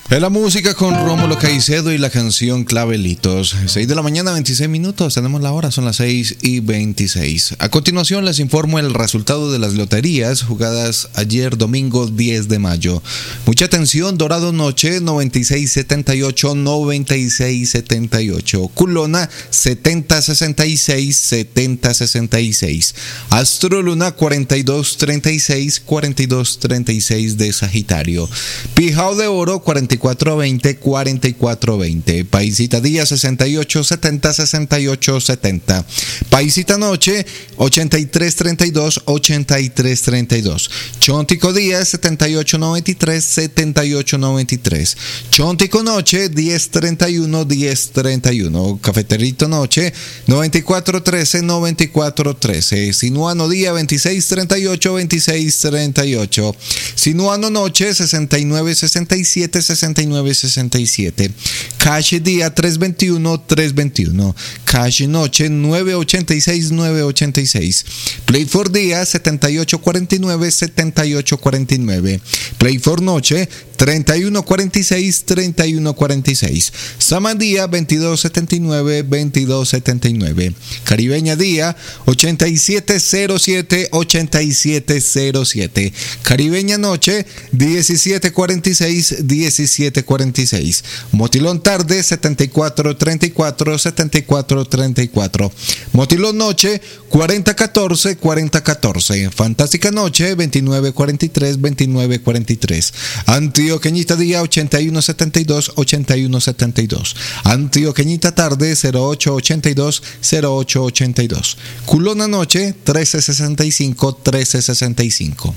Es la música con Rómulo Caicedo y la canción Clavelitos. 6 de la mañana, 26 minutos. Tenemos la hora, son las 6:26. A continuación les informo el resultado de las loterías jugadas ayer domingo 10 de mayo. Mucha atención, Dorado Noche 9678, 9678. Culona 7066, 7066. Astro Luna 4236, 4236 de Sagitario. Pijao de Oro 4420, 4420. Paisita Día 6870, 6870. Paisita Noche 8332, 8332. Chontico Día 7893, 7893. Chontico Noche 1031, 1031. Cafeterito Noche 9413, 9413. Sinuano Día 2638, 2638. Sinuano Noche 6967, 6967. Cash Día 321, 321. Cash Noche 986, 986. Play for Día 7849, 7849. Play for Noche 3146, 3146. Samadía 2279, 2279. Caribeña Día 8707, 8707. Caribeña Noche 1746, 1746. Motilón Tarde 7434, 7434. Motilón Noche 4014, 4014. Fantástica Noche 2943, 2943. Antioqueñita Día 8172, 8172. Antioqueñita Tarde 0882, 0882. Culona Noche 1365, 1365.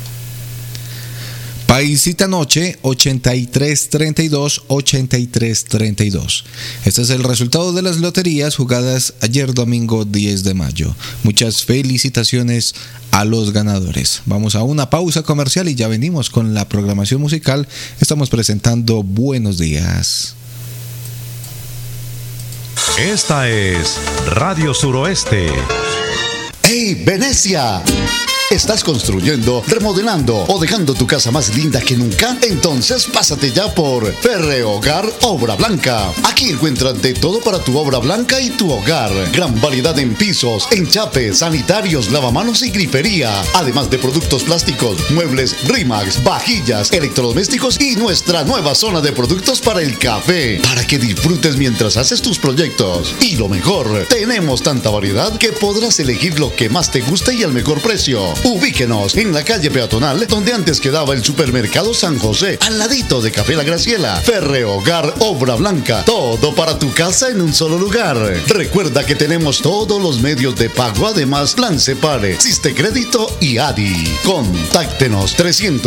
Paisita Noche 8332, 8332. Este es el resultado de las loterías jugadas ayer domingo 10 de mayo. Muchas felicitaciones a los ganadores. Vamos a una pausa comercial y ya venimos con la programación musical. Estamos presentando Buenos Días. Esta es Radio Suroeste. ¡Hey, Venecia! ¿Estás construyendo, remodelando o dejando tu casa más linda que nunca? Entonces pásate ya por Ferrehogar Obra Blanca. Aquí encuentras de todo para tu obra blanca y tu hogar. Gran variedad en pisos, enchapes, sanitarios, lavamanos y grifería. Además de productos plásticos, muebles Rimax, vajillas, electrodomésticos y nuestra nueva zona de productos para el café. Para que disfrutes mientras haces tus proyectos. Y lo mejor, tenemos tanta variedad que podrás elegir lo que más te guste y al mejor precio. Ubíquenos en la calle peatonal donde antes quedaba el supermercado San José, al ladito de Café La Graciela. Ferrehogar Obra Blanca, todo para tu casa en un solo lugar. Recuerda que tenemos todos los medios de pago, además Plan Separe, Siste Crédito y ADI. Contáctenos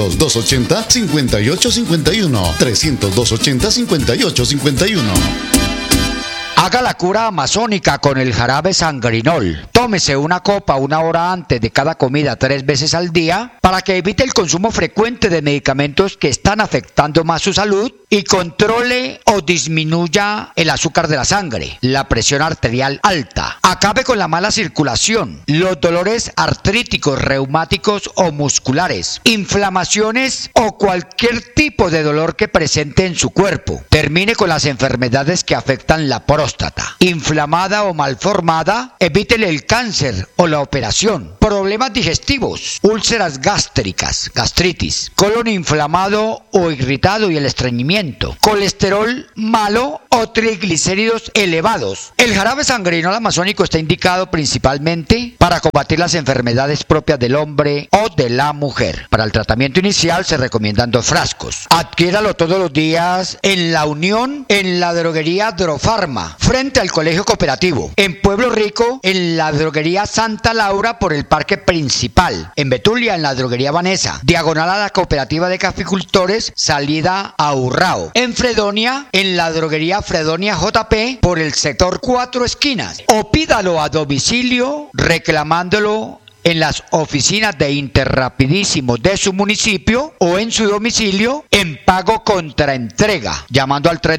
300-280-5851, 300-280-5851. Haga la cura amazónica con el jarabe sangrinol. Tómese una copa 1 hora antes de cada comida 3 veces al día para que evite el consumo frecuente de medicamentos que están afectando más su salud y controle o disminuya el azúcar de la sangre, la presión arterial alta. Acabe con la mala circulación, los dolores artríticos, reumáticos o musculares, inflamaciones o cualquier tipo de dolor que presente en su cuerpo. Termine con las enfermedades que afectan la próstata. Inflamada o malformada, evítele el cáncer o la operación. Problemas digestivos, úlceras gástricas, gastritis, colon inflamado o irritado y el estreñimiento, colesterol malo o triglicéridos elevados. El jarabe sangrinol amazónico está indicado principalmente para combatir las enfermedades propias del hombre o de la mujer. Para el tratamiento inicial se recomiendan 2 frascos. Adquiéralo todos los días en La Unión, en la droguería Drofarma, frente al Colegio Cooperativo. En Pueblo Rico, en la droguería Santa Laura por el Parque Principal. En Betulia, en la droguería Vanessa, diagonal a la Cooperativa de Caficultores, salida a Urrao. En Fredonia, en la droguería Fredonia JP por el sector 4 Esquinas. O pídalo a domicilio reclamándolo en las oficinas de Interrapidísimo de su municipio o en su domicilio en pago contra entrega, llamando al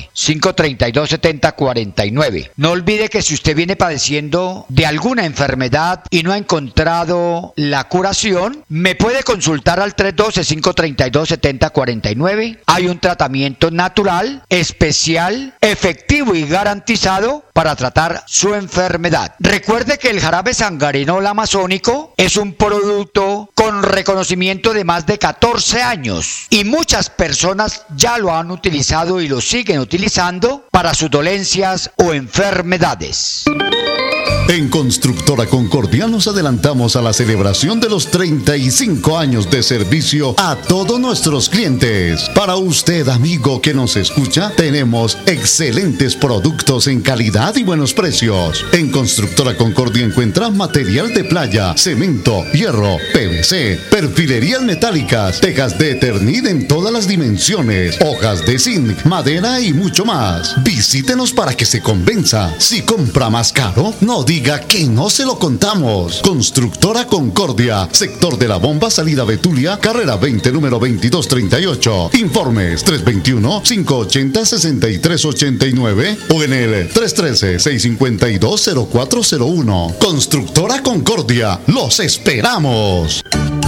312-532-7049. No olvide que si usted viene padeciendo de alguna enfermedad y no ha encontrado la curación, me puede consultar al 312-532-7049. Hay un tratamiento natural, especial, efectivo y garantizado para tratar su enfermedad. Recuerde que el jarabe sangarinol amazónico es un producto con reconocimiento de más de 14 años y muchas personas ya lo han utilizado y lo siguen utilizando para sus dolencias o enfermedades. En Constructora Concordia nos adelantamos a la celebración de los 35 años de servicio a todos nuestros clientes. Para usted, amigo que nos escucha, tenemos excelentes productos en calidad y buenos precios. En Constructora Concordia encuentra material de playa, cemento, hierro, PVC, perfilerías metálicas, tejas de Eternit en todas las dimensiones, hojas de zinc, madera y mucho más. Visítenos para que se convenza. Si compra más caro, no diga que no se lo contamos. Constructora Concordia, sector de la Bomba, salida Betulia, carrera 20, número 2238. Informes 321-580-6389 o en el 313-652-0401. Constructora Concordia, los esperamos.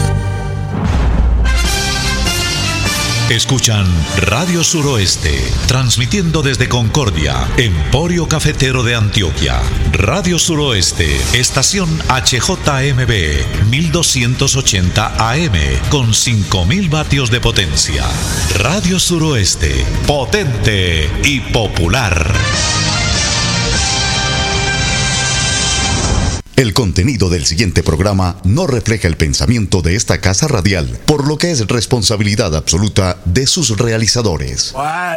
Escuchan Radio Suroeste, transmitiendo desde Concordia, Emporio Cafetero de Antioquia. Radio Suroeste, estación HJMB, 1280 AM, con 5000 vatios de potencia. Radio Suroeste, potente y popular. El contenido del siguiente programa no refleja el pensamiento de esta casa radial, por lo que es responsabilidad absoluta de sus realizadores.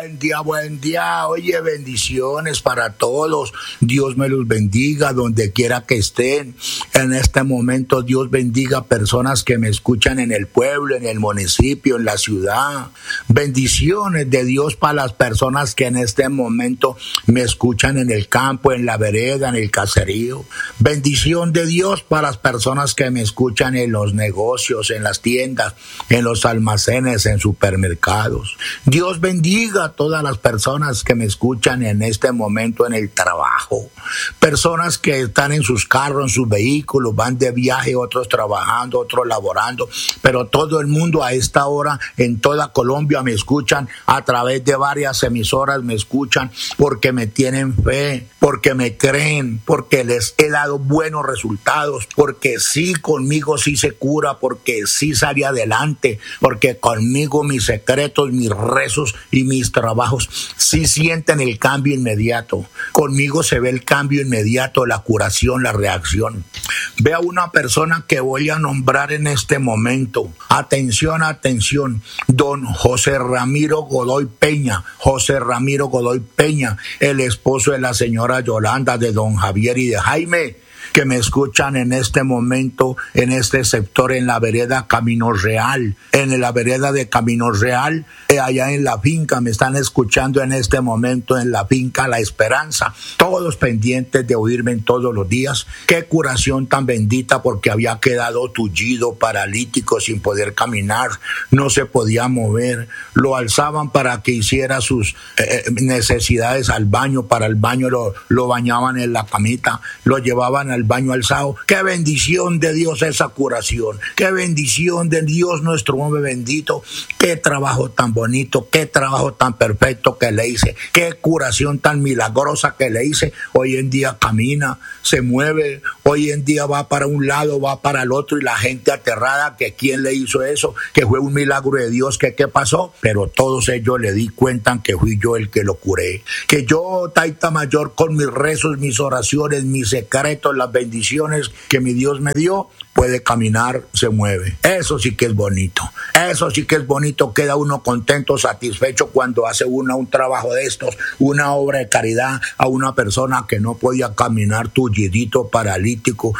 Buen día. Oye, bendiciones para todos. Dios me los bendiga donde quiera que estén. En este momento, Dios bendiga a personas que me escuchan en el pueblo, en el municipio, en la ciudad. Bendiciones de Dios para las personas que en este momento me escuchan en el campo, en la vereda, en el caserío. Bendiciones de Dios para las personas que me escuchan en los negocios, en las tiendas, en los almacenes, en supermercados. Dios bendiga a todas las personas que me escuchan en este momento en el trabajo. Personas que están en sus carros, en sus vehículos, van de viaje, otros trabajando, otros laborando, pero todo el mundo a esta hora en toda Colombia me escuchan a través de varias emisoras, me escuchan porque me tienen fe, porque me creen, porque les he dado buenos resultados, porque sí, conmigo sí se cura, porque sí sale adelante, porque conmigo mis secretos, mis rezos y mis trabajos sí sienten el cambio inmediato. Conmigo se ve el cambio inmediato, la curación, la reacción. Ve a una persona que voy a nombrar en este momento. Atención, atención. Don José Ramiro Godoy Peña. José Ramiro Godoy Peña, el esposo de la señora Yolanda, de don Javier y de Jaime, que me escuchan en este momento, en este sector, en la vereda Camino Real, en la vereda de Camino Real, allá en la finca, me están escuchando en este momento en la finca La Esperanza, todos pendientes de oírme en todos los días. Qué curación tan bendita, porque había quedado tullido, paralítico, sin poder caminar, no se podía mover, lo alzaban para que hiciera sus necesidades al baño, para el baño lo bañaban en la camita, lo llevaban al baño alzado. Qué bendición de Dios esa curación, qué bendición de Dios nuestro hombre bendito, qué trabajo tan bonito, qué trabajo tan perfecto que le hice, qué curación tan milagrosa que le hice. Hoy en día camina, se mueve, hoy en día va para un lado, va para el otro, y la gente aterrada que quién le hizo eso, que fue un milagro de Dios, que qué pasó, pero todos ellos le di cuenta que fui yo el que lo curé, que yo, Taita Mayor, con mis rezos, mis oraciones, mis secretos, las bendiciones que mi Dios me dio, puede caminar, se mueve. Eso sí que es bonito, eso sí que es bonito. Queda uno contento, satisfecho cuando hace uno un trabajo de estos, una obra de caridad a una persona que no podía caminar, tullidito, paralítico,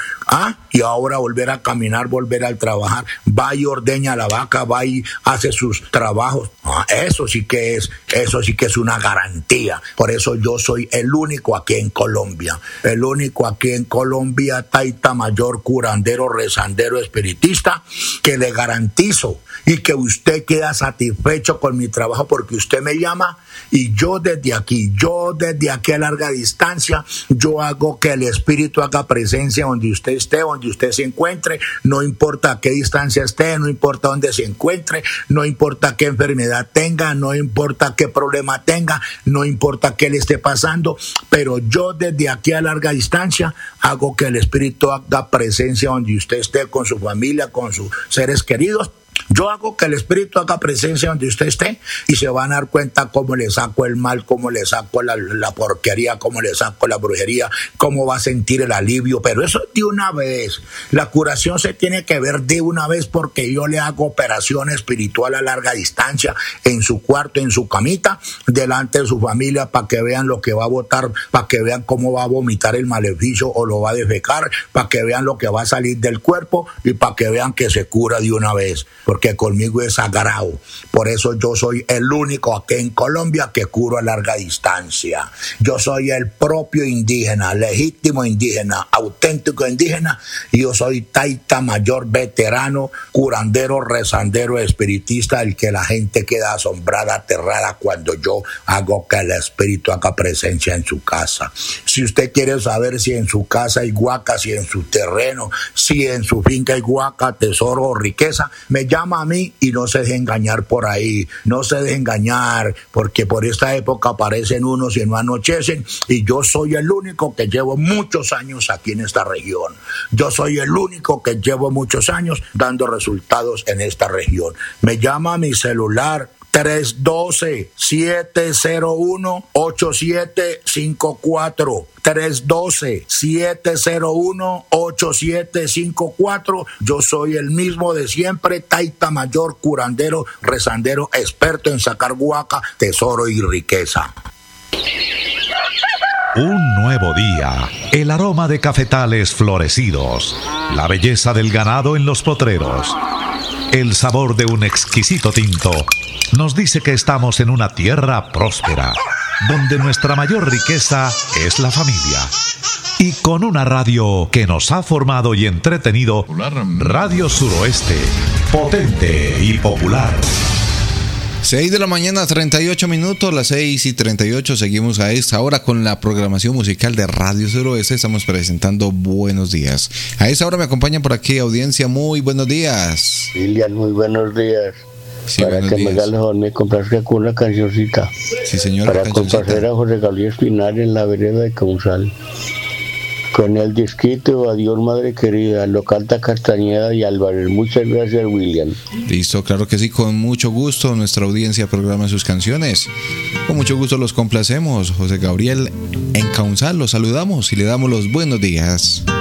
y ahora volver a caminar, volver a trabajar, va y ordeña la vaca, va y hace sus trabajos. Eso sí que es una garantía. Por eso yo soy el único aquí en Colombia, Taita Mayor, curandero, rezandero espiritista, que le garantizo y que usted queda satisfecho con mi trabajo porque usted me llama y yo desde aquí a larga distancia, yo hago que el espíritu haga presencia donde usted esté, donde usted se encuentre, no importa a qué distancia esté, no importa dónde se encuentre, no importa qué enfermedad tenga, no importa qué problema tenga, no importa qué le esté pasando, pero yo desde aquí a larga distancia hago que el espíritu haga presencia donde usted esté, con su familia, con sus seres queridos. Yo hago que el espíritu haga presencia donde usted esté y se van a dar cuenta cómo le saco el mal, cómo le saco la porquería, cómo le saco la brujería, cómo va a sentir el alivio, pero eso de una vez. La curación se tiene que ver de una vez porque yo le hago operación espiritual a larga distancia en su cuarto, en su camita, delante de su familia para que vean lo que va a botar, para que vean cómo va a vomitar el maleficio o lo va a defecar, para que vean lo que va a salir del cuerpo y para que vean que se cura de una vez. Porque conmigo es sagrado. Por eso yo soy el único aquí en Colombia que curo a larga distancia. Yo soy el propio indígena, legítimo indígena, auténtico indígena. Y yo soy taita mayor, veterano, curandero, rezandero, espiritista, el que la gente queda asombrada, aterrada cuando yo hago que el espíritu haga presencia en su casa. Si usted quiere saber si en su casa hay huaca, si en su terreno, si en su finca hay huaca, tesoro o riqueza, me llama a mí y no se deje engañar por ahí, no se deje engañar, porque por esta época aparecen unos y no anochecen, y yo soy el único que llevo muchos años aquí en esta región. Yo soy el único que llevo muchos años dando resultados en esta región. Me llama a mi celular 312-701-8754. 312-701-8754. Yo soy el mismo de siempre, taita mayor, curandero, rezandero, experto en sacar huaca, tesoro y riqueza. Un nuevo día, el aroma de cafetales florecidos, la belleza del ganado en los potreros, el sabor de un exquisito tinto nos dice que estamos en una tierra próspera, donde nuestra mayor riqueza es la familia. Y con una radio que nos ha formado y entretenido, Radio Suroeste, potente y popular. 6 de la mañana, 38 minutos, las 6:38. Seguimos a esta hora con la programación musical de Radio Suroeste. Estamos presentando Buenos Días. A esta hora me acompañan por aquí, audiencia. Muy buenos días. Lilian, muy buenos días. Sí, para que días. me regales, me complazca con una cancioncita. Sí, señor. Para complacer a José Gabriel Espinar en la vereda de Causal. Con el disquito Adiós Madre Querida, lo canta Castañeda y Álvarez. Muchas gracias, William. Listo, claro que sí, con mucho gusto. Nuestra audiencia programa sus canciones. Con mucho gusto los complacemos. José Gabriel en Causal, los saludamos y le damos los buenos días.